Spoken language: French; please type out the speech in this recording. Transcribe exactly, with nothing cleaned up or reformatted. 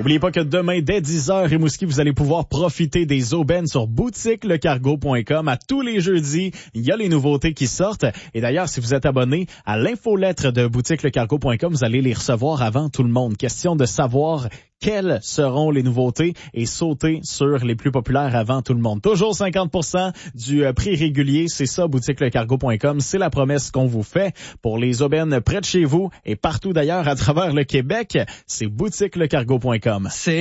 N'oubliez pas que demain, dès dix heures, Rimouski, vous allez pouvoir profiter des aubaines sur boutique le cargo point com. À tous les jeudis, il y a les nouveautés qui sortent. Et d'ailleurs, si vous êtes abonné à l'infolettre de boutique le cargo point com, vous allez les recevoir avant tout le monde. Question de savoir quelles seront les nouveautés et sauter sur les plus populaires avant tout le monde. Toujours cinquante pour cent du prix régulier, c'est ça, boutique le cargo point com. C'est la promesse qu'on vous fait pour les aubaines près de chez vous et partout d'ailleurs à travers le Québec. C'est boutique le cargo point com. C'est